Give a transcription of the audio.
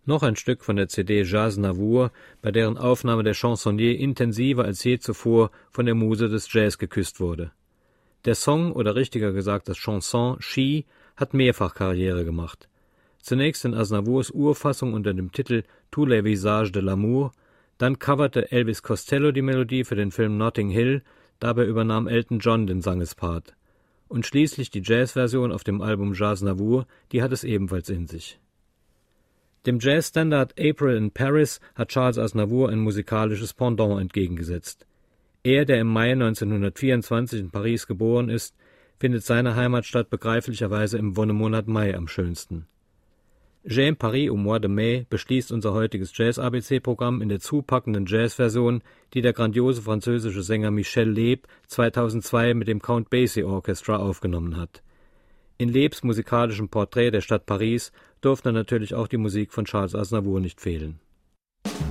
Noch ein Stück von der CD Jazz Navour, bei deren Aufnahme der Chansonnier intensiver als je zuvor von der Muse des Jazz geküsst wurde. Der Song, oder richtiger gesagt das Chanson She, hat mehrfach Karriere gemacht. Zunächst in Aznavours Urfassung unter dem Titel Tous les visages de l'amour, dann coverte Elvis Costello die Melodie für den Film Notting Hill, dabei übernahm Elton John den Sangespart. Und schließlich die Jazzversion auf dem Album Jazz Navour, die hat es ebenfalls in sich. Dem Jazzstandard April in Paris hat Charles Aznavour ein musikalisches Pendant entgegengesetzt. Er, der im Mai 1924 in Paris geboren ist, findet seine Heimatstadt begreiflicherweise im Wonnemonat Mai am schönsten. J'aime Paris au mois de mai beschließt unser heutiges Jazz-ABC-Programm in der zupackenden Jazzversion, die der grandiose französische Sänger Michel Leeb 2002 mit dem Count Basie Orchestra aufgenommen hat. In Leebs musikalischem Porträt der Stadt Paris durfte natürlich auch die Musik von Charles Aznavour nicht fehlen.